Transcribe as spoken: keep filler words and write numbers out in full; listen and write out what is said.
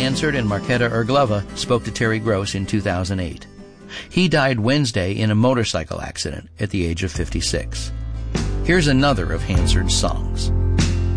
Hansard and Marketa Irglova spoke to Terry Gross in two thousand eight. He died Wednesday in a motorcycle accident at the age of fifty-six. Here's another of Hansard's songs.